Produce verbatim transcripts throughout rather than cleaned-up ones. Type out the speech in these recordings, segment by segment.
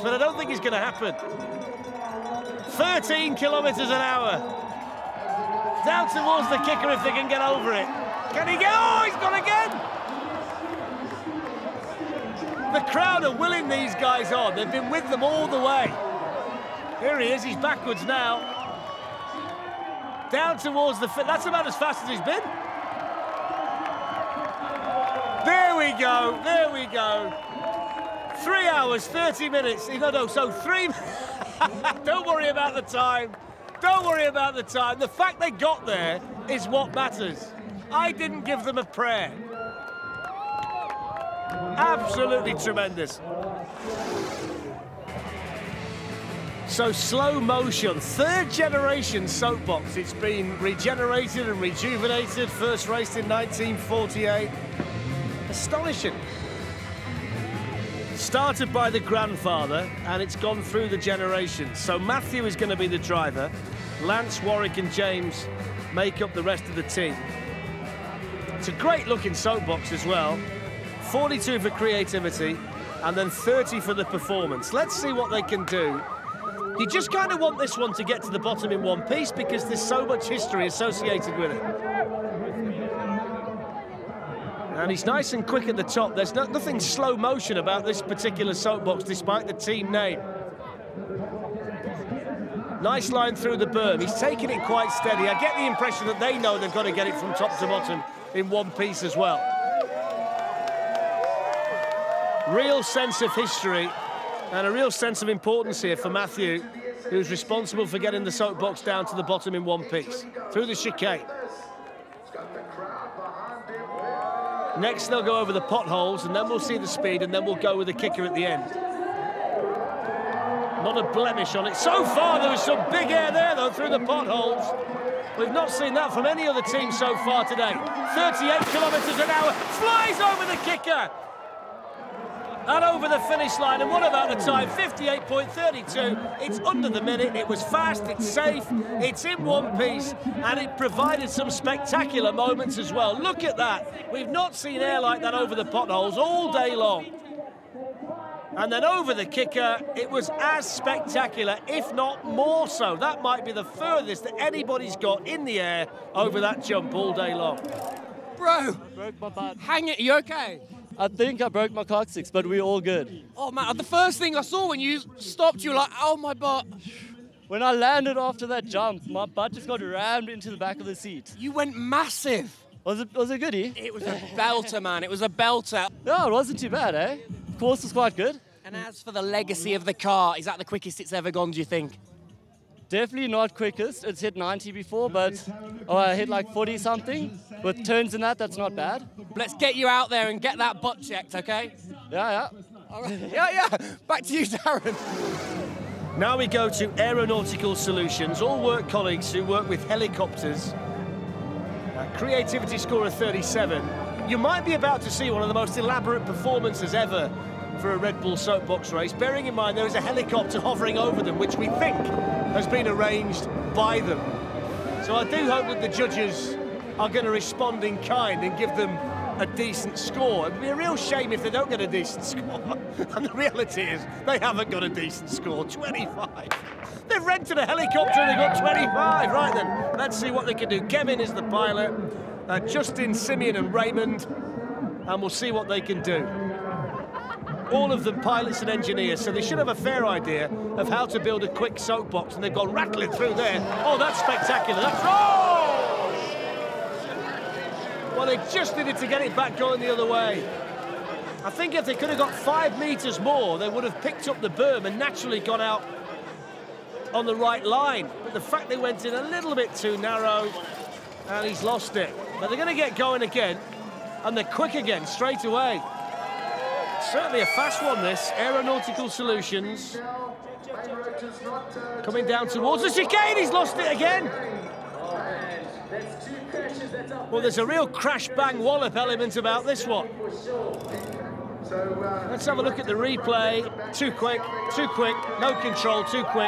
but I don't think it's going to happen. thirteen kilometres an hour. Down towards the kicker if they can get over it. Can he get? Oh, he's gone again! The crowd are willing these guys on. They've been with them all the way. Here he is, he's backwards now. Down towards the... That's about as fast as he's been. There we go, there we go. Three hours, thirty minutes. No, no, so three... Don't worry about the time. Don't worry about the time. The fact they got there is what matters. I didn't give them a prayer. Absolutely tremendous. So slow motion, third generation soapbox. It's been regenerated and rejuvenated, first raced in nineteen forty-eight. Astonishing. Started by the grandfather, and it's gone through the generations. So Matthew is going to be the driver. Lance, Warwick and James make up the rest of the team. It's a great looking soapbox as well. forty-two for creativity, and then thirty for the performance. Let's see what they can do. You just kind of want this one to get to the bottom in one piece because there's so much history associated with it. And he's nice and quick at the top. There's no, nothing slow motion about this particular soapbox, despite the team name. Nice line through the berm. He's taking it quite steady. I get the impression that they know they've got to get it from top to bottom in one piece as well. Real sense of history and a real sense of importance here for Matthew, who's responsible for getting the soapbox down to the bottom in one piece, through the chicane. Next, they'll go over the potholes, and then we'll see the speed, and then we'll go with the kicker at the end. Not a blemish on it. So far, there was some big air there, though, through the potholes. We've not seen that from any other team so far today. thirty-eight kilometres an hour, flies over the kicker. And over the finish line, and what about the time? fifty-eight point three two. It's under the minute, it was fast, it's safe, it's in one piece, and it provided some spectacular moments as well. Look at that. We've not seen air like that over the potholes all day long. And then over the kicker, it was as spectacular, if not more so. That might be the furthest that anybody's got in the air over that jump all day long. Bro, broke my butt. Hang it, you okay? I think I broke my coccyx, but we're all good. Oh, man, the first thing I saw when you stopped, you were like, oh, my butt. When I landed after that jump, my butt just got rammed into the back of the seat. You went massive. Was it, was it goodie? It was a belter, man. It was a belter. No, it wasn't too bad, eh? The course was quite good. And as for the legacy of the car, is that the quickest it's ever gone, do you think? Definitely not quickest. It's hit ninety before, but oh, I hit like forty something. With turns in that, that's not bad. Let's get you out there and get that butt checked, okay? Yeah, yeah. All right. Yeah, yeah. Back to you, Darren. Now we go to Aeronautical Solutions, all work colleagues who work with helicopters. A creativity score of thirty-seven. You might be about to see one of the most elaborate performances ever for a Red Bull soapbox race, bearing in mind there is a helicopter hovering over them, which we think has been arranged by them. So I do hope that the judges are going to respond in kind and give them a decent score. It'd be a real shame if they don't get a decent score. And the reality is, they haven't got a decent score, twenty-five. They've rented a helicopter and they've got twenty-five. Right then, let's see what they can do. Kevin is the pilot, uh, Justin, Simeon and Raymond, and we'll see what they can do. All of them pilots and engineers, so they should have a fair idea of how to build a quick soapbox, and they've gone rattling through there. Oh, that's spectacular. That's... Oh! Well, they just needed to get it back going the other way. I think if they could have got five metres more, they would have picked up the berm and naturally gone out on the right line. But the fact they went in a little bit too narrow, and he's lost it. But they're going to get going again, and they're quick again straight away. Certainly a fast one, this. Aeronautical Solutions. Coming down towards the chicane, he's lost it again. Well, there's a real crash-bang wallop element about this one. Let's have a look at the replay. Too quick, too quick, no control, too quick.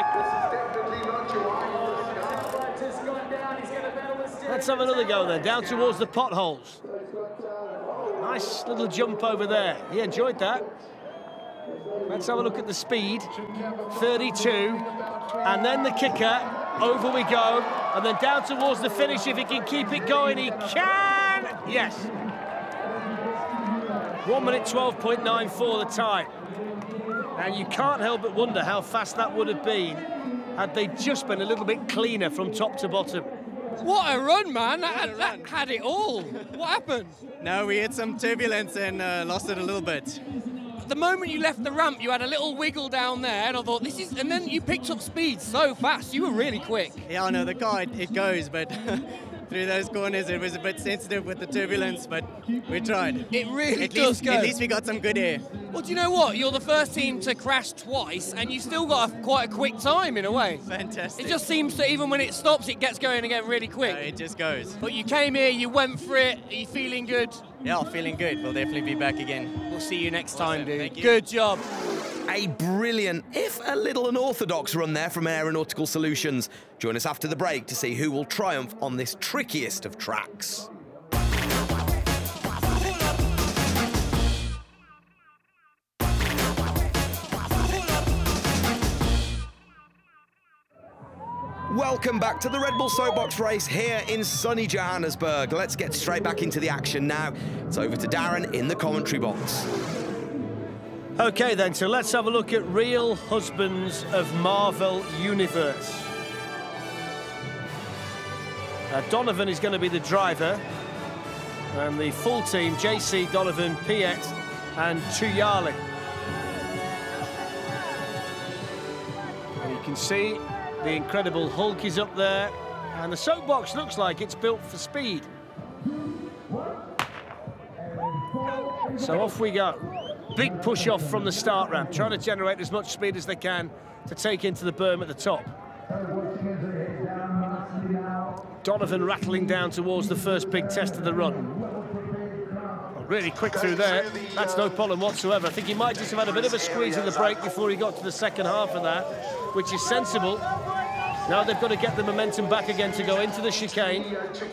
Let's have another go then, down towards the potholes. Nice little jump over there. He enjoyed that. Let's have a look at the speed. thirty-two. And then the kicker. Over we go. And then down towards the finish. If he can keep it going, he can. Yes. one minute twelve point nine four the time. And you can't help but wonder how fast that would have been had they just been a little bit cleaner from top to bottom. What a run, man. That, had, that had it all. What happened? No, we had some turbulence and uh, lost it a little bit. The moment you left the ramp, you had a little wiggle down there, and I thought, this is... And then you picked up speed so fast. You were really quick. Yeah, I know, the car, it, it goes, but through those corners, it was a bit sensitive with the turbulence, but we tried. It really at does least, go. At least we got some good air. Well, do you know what? You're the first team to crash twice, and you still got a, quite a quick time, in a way. Fantastic. It just seems that even when it stops, it gets going again really quick. No, it just goes. But you came here, you went for it. Are you feeling good? Yeah, feeling good. We'll definitely be back again. We'll see you next Awesome. time, dude. Thank you. Good job. A brilliant, if a little unorthodox run there from Aeronautical Solutions. Join us after the break to see who will triumph on this trickiest of tracks. Welcome back to the Red Bull Soapbox race here in sunny Johannesburg. Let's get straight back into the action now. It's over to Darren in the commentary box. Okay then, so let's have a look at Real Husbands of Marvel Universe. Uh, Donovan is going to be the driver, and the full team, J C, Donovan, Piet and Tuyali. And you can see the Incredible Hulk is up there, and the soapbox looks like it's built for speed. So off we go. Big push off from the start ramp, trying to generate as much speed as they can to take into the berm at the top. Donovan rattling down towards the first big test of the run. Really quick through there. That's no problem whatsoever. I think he might just have had a bit of a squeeze in the brake before he got to the second half of that, which is sensible. Now they've got to get the momentum back again to go into the chicane.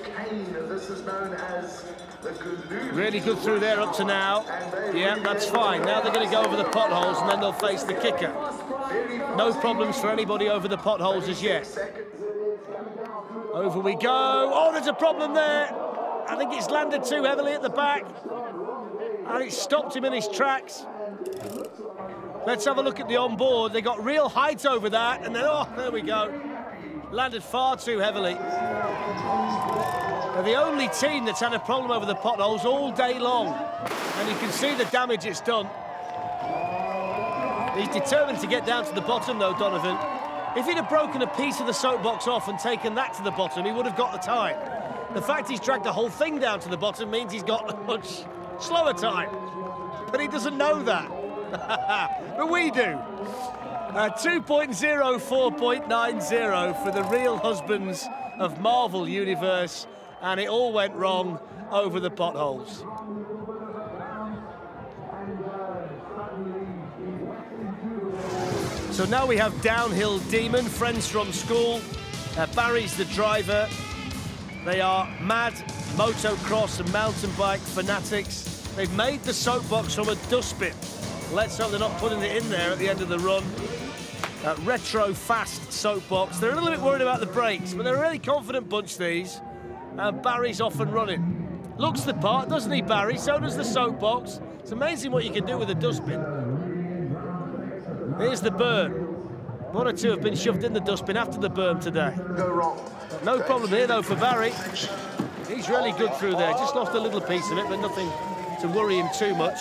Really good through there up to now. Yeah, that's fine. Now they're going to go over the potholes and then they'll face the kicker. No problems for anybody over the potholes as yet. Over we go. Oh, there's a problem there. I think it's landed too heavily at the back. And it stopped him in his tracks. Let's have a look at the onboard. They got real height over that. And then, oh, there we go. Landed far too heavily. They're the only team that's had a problem over the potholes all day long. And you can see the damage it's done. He's determined to get down to the bottom, though, Donovan. If he'd have broken a piece of the soapbox off and taken that to the bottom, he would have got the time. The fact he's dragged the whole thing down to the bottom means he's got a much slower time. But he doesn't know that. But we do. Uh, two point oh four point nine oh for the Real Husbands of Marvel Universe. And it all went wrong over the potholes. So now we have Downhill Demon, friends from school. Uh, Barry's the driver. They are mad motocross and mountain bike fanatics. They've made the soapbox from a dustbin. Let's hope they're not putting it in there at the end of the run. Uh, retro fast soapbox. They're a little bit worried about the brakes, but they're a really confident bunch, these. And Barry's off and running. Looks the part, doesn't he, Barry? So does the soapbox. It's amazing what you can do with a dustbin. Here's the berm. One or two have been shoved in the dustbin after the berm today. No problem here, though, for Barry. He's really good through there. Just lost a little piece of it, but nothing to worry him too much.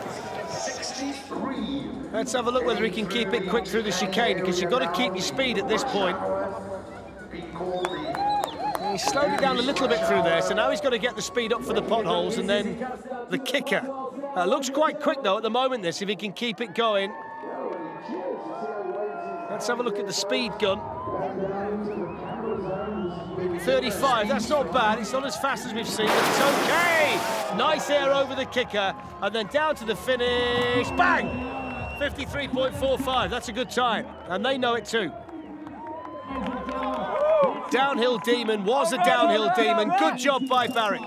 Let's have a look whether he can keep it quick through the chicane, because you've got to keep your speed at this point. He slowed it down a little bit through there, so now he's got to get the speed up for the potholes and then the kicker. Uh, looks quite quick, though, at the moment, this, if he can keep it going. Let's have a look at the speed gun. thirty-five, that's not bad. It's not as fast as we've seen, but it's okay. Nice air over the kicker, and then down to the finish. Bang! fifty-three point four five, that's a good time, and they know it too. Downhill Demon was a downhill demon. Good job by Barry.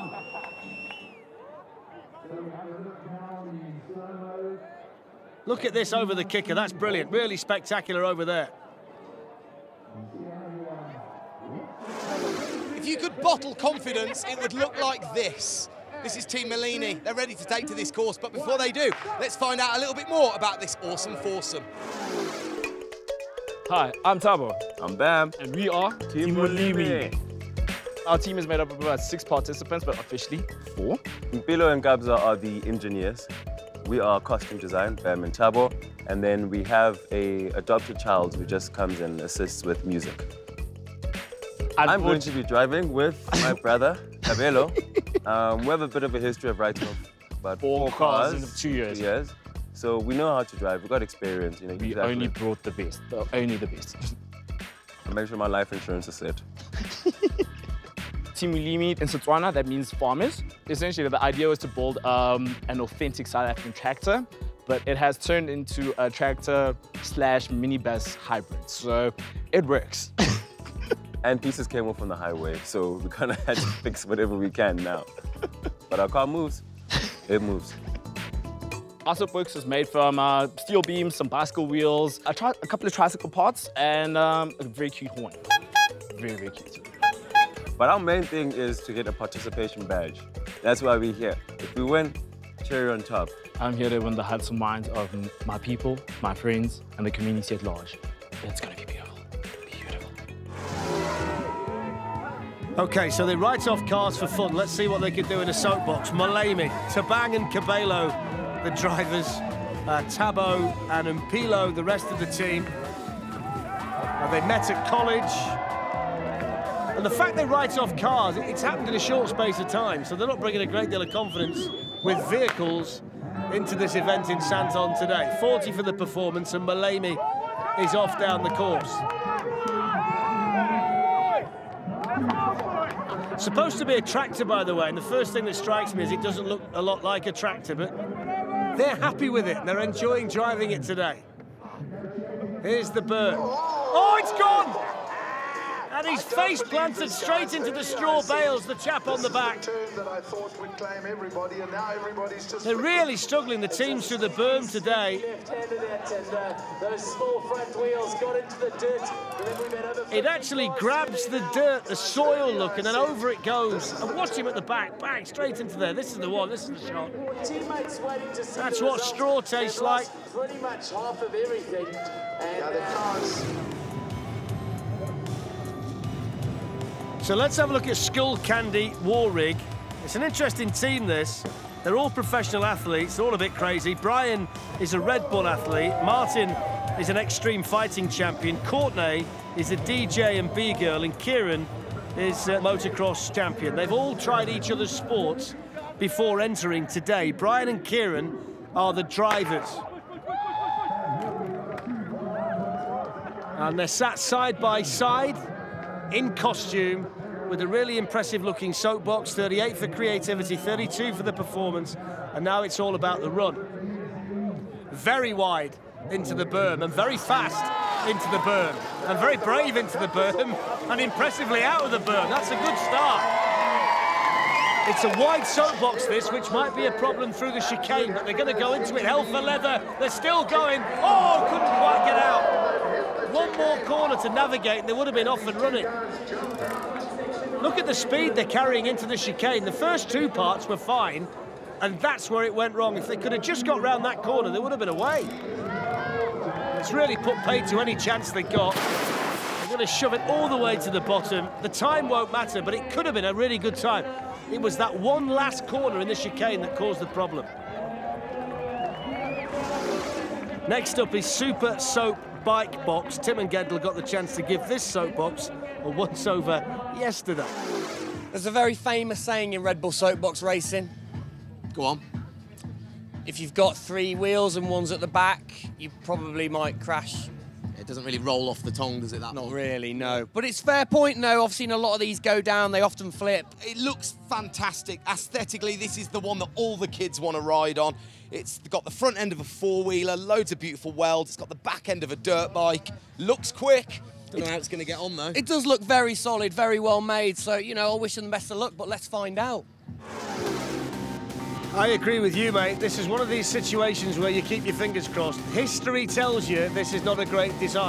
Look at this over the kicker. That's brilliant. Really spectacular over there. If you could bottle confidence, it would look like this. This is Team Mellini. They're ready to take to this course, but before they do, let's find out a little bit more about this awesome foursome. Hi, I'm Tabo. I'm Bam. And we are Team Mellini. Our team is made up of about six participants, but officially four. Mpilo and Gabza are the engineers. We are costume design, Bam and Tabo. And then we have a adopted child who just comes and assists with music. I'm going to be driving with my brother, Cabello. Um, we have a bit of a history of writing off about Four four cars cars in two years. Two years. So we know how to drive. We've got experience. You know, We exactly. only brought the best, the, only the best. I make sure my life insurance is set. Team Mellini in Setswana, that means farmers. Essentially, the idea was to build um, an authentic South African tractor, but it has turned into a tractor slash minibus hybrid. So it works. And pieces came off on the highway, so we kind of had to fix whatever we can now. But our car moves. It moves. Our soapbox is made from uh, steel beams, some bicycle wheels, a, tri a couple of tricycle parts, and um, a very cute horn. Very, very cute. But our main thing is to get a participation badge. That's why we're here. If we win, cherry on top. I'm here to win the hearts and minds of my people, my friends, and the community at large. It's gonna be beautiful. Beautiful. Okay, so they write off cars for fun. Let's see what they can do in a soapbox. Malemi, Tabang and Cabello, the drivers. Uh, Tabo and Mpilo, the rest of the team. Uh, they met at college. And the fact they write off cars, it's happened in a short space of time, so they're not bringing a great deal of confidence with vehicles into this event in Santon today. forty for the performance, and Malemi is off down the course. Supposed to be a tractor, by the way, and the first thing that strikes me is it doesn't look a lot like a tractor, but they're happy with it, and they're enjoying driving it today. Here's the bird. Oh, it's gone! And he's face planted straight into the straw bales, the chap on the back. They're really struggling, the teams through the berm today. It actually grabs the dirt, the soil look, and then over it goes. And watch him at the back, bang, straight into there. This is the one, this is the shot. That's what straw tastes like. Pretty much half of everything. And the cars. So let's have a look at Skullcandy Warrig. It's an interesting team, this. They're all professional athletes, they're all a bit crazy. Brian is a Red Bull athlete. Martin is an extreme fighting champion. Courtney is a D J and B-girl. And Kieran is a motocross champion. They've all tried each other's sports before entering today. Brian and Kieran are the drivers. And they're sat side by side in costume with a really impressive looking soapbox. thirty-eight for creativity, thirty-two for the performance, and now it's all about the run. Very wide into the berm and very fast into the berm and very brave into the berm and impressively out of the berm. That's a good start. It's a wide soapbox, this, which might be a problem through the chicane, but they're going to go into it hell for leather. They're still going. Oh, couldn't quite get out. One more corner to navigate and they would have been off and running. Look at the speed they're carrying into the chicane. The first two parts were fine, and that's where it went wrong. If they could have just got round that corner, they would have been away. It's really put paid to any chance they got. They're going to shove it all the way to the bottom. The time won't matter, but it could have been a really good time. It was that one last corner in the chicane that caused the problem. Next up is Super Soap Bike Box. Tim and Gendel got the chance to give this soapbox a once-over yesterday. There's a very famous saying in Red Bull soapbox racing. Go on. If you've got three wheels and one's at the back, you probably might crash. It doesn't really roll off the tongue, does it, that Not one? really, no. But it's fair point, no. I've seen a lot of these go down. They often flip. It looks fantastic. Aesthetically, this is the one that all the kids want to ride on. It's got the front end of a four-wheeler, loads of beautiful welds. It's got the back end of a dirt bike. Looks quick. Don't know how it's going to get on, though. It does look very solid, very well made. So, you know, I wish them the best of luck, but let's find out. I agree with you, mate. This is one of these situations where you keep your fingers crossed. History tells you this is not a great design.